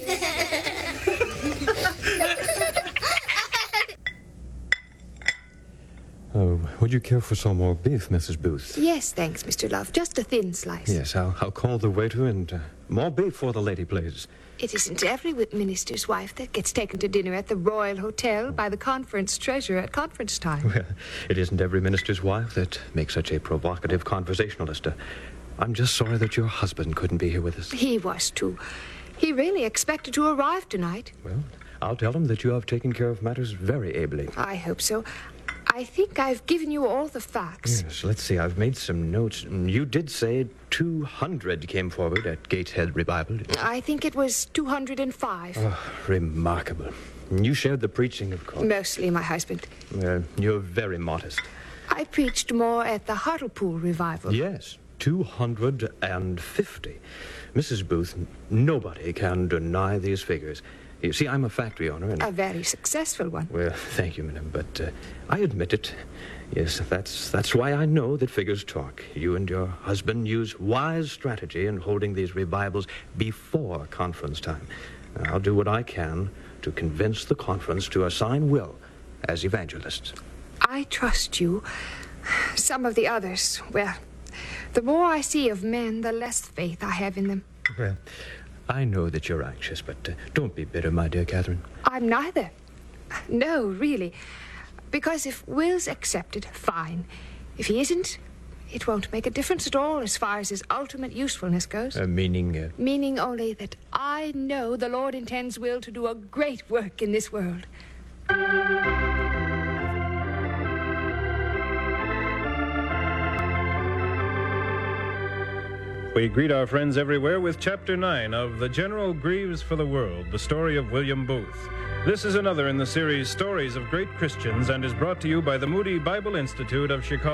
Oh, would you care for some more beef, Mrs. Booth? Yes, thanks, Mr. Love. Just a thin slice. Yes, I'll call the waiter and more beef for the lady, please. It isn't every minister's wife that gets taken to dinner at the Royal Hotel by the conference treasurer at conference time. Well, it isn't every minister's wife that makes such a provocative conversationalist. I'm just sorry that your husband couldn't be here with us. He was, too. He really expected to arrive tonight. Well, I'll tell him that you have taken care of matters very ably. I hope so. I think I've given you all the facts. Yes, let's see. I've made some notes. You did say 200 came forward at Gateshead Revival. I think it was 205. Oh, remarkable. You shared the preaching, of course. Mostly my husband. You're very modest. I preached more at the Hartlepool Revival. Yes, 250. Mrs. Booth, nobody can deny these figures. You see, I'm a factory owner and... A very successful one. Well, thank you, madam, but I admit it. Yes, that's why I know that figures talk. You and your husband use wise strategy in holding these revivals before conference time. I'll do what I can to convince the conference to assign Will as evangelists. I trust you. Some of the others, well, the more I see of men, the less faith I have in them. Well, I know that you're anxious, but don't be bitter, my dear Catherine. I'm neither. No, really. Because if Will's accepted, fine. If he isn't, it won't make a difference at all as far as his ultimate usefulness goes. Meaning? Meaning only that I know the Lord intends Will to do a great work in this world. We greet our friends everywhere with Chapter 9 of The General Grieves for the World, the story of William Booth. This is another in the series Stories of Great Christians and is brought to you by the Moody Bible Institute of Chicago.